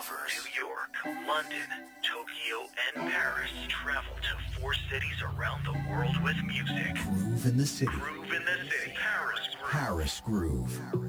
lovers. New York, London, Tokyo, and Paris. Travel to 4 cities around the world with music. Groove in the city. Groove in the city. Paris Groove. Paris Groove.